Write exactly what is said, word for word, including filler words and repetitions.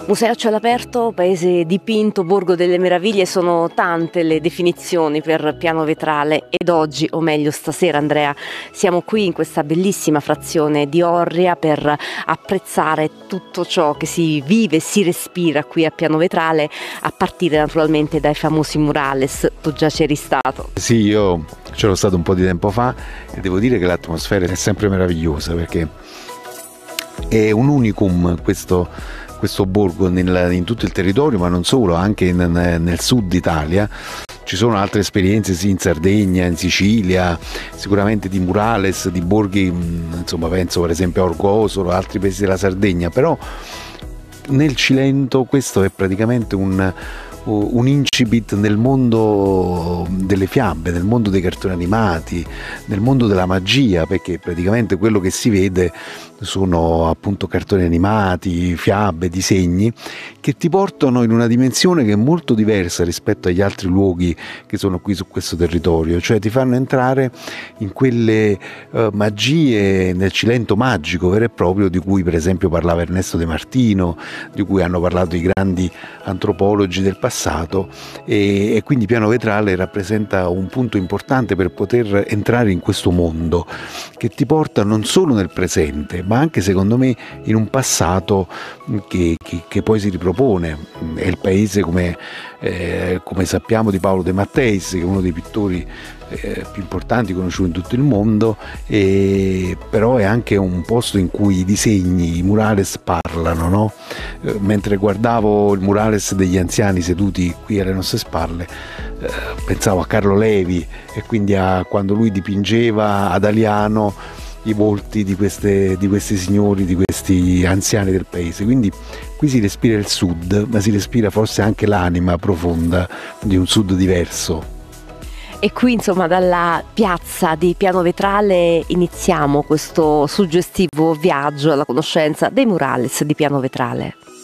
Museo a cielo aperto, paese dipinto, borgo delle meraviglie, sono tante le definizioni per Piano Vetrale ed oggi, o meglio stasera Andrea, siamo qui in questa bellissima frazione di Orria per apprezzare tutto ciò che si vive e si respira qui a Piano Vetrale, a partire naturalmente dai famosi murales. Tu già c'eri stato? Sì, io c'ero stato un po' di tempo fa e devo dire che l'atmosfera è sempre meravigliosa, perché è un unicum questo, questo borgo nel, in tutto il territorio, ma non solo, anche in, nel sud Italia. Ci sono altre esperienze, sì, in Sardegna, in Sicilia, sicuramente di murales, di borghi, insomma penso per esempio a Orgosolo, altri paesi della Sardegna, però nel Cilento questo è praticamente un, un incipit nel mondo delle fiabe, nel mondo dei cartoni animati, nel mondo della magia, perché praticamente quello che si vede sono appunto cartoni animati, fiabe, disegni che ti portano in una dimensione che è molto diversa rispetto agli altri luoghi che sono qui su questo territorio, cioè ti fanno entrare in quelle uh, magie, nel Cilento magico vero e proprio, di cui per esempio parlava Ernesto De Martino, di cui hanno parlato i grandi antropologi del passato, e, e quindi Piano Vetrale rappresenta un punto importante per poter entrare in questo mondo che ti porta non solo nel presente, ma anche secondo me in un passato che, che, che poi si ripropone. È il paese, come, eh, come sappiamo, di Paolo De Matteis, che è uno dei pittori eh, più importanti conosciuti in tutto il mondo, e, però è anche un posto in cui i disegni, i murales parlano, no? Eh, mentre guardavo il murales degli anziani seduti qui alle nostre spalle, eh, pensavo a Carlo Levi e quindi a quando lui dipingeva ad Aliano i volti di, queste, di questi signori, di questi anziani del paese. Quindi qui si respira il sud, ma si respira forse anche l'anima profonda di un sud diverso. E qui insomma dalla piazza di Piano Vetrale iniziamo questo suggestivo viaggio alla conoscenza dei murales di Piano Vetrale.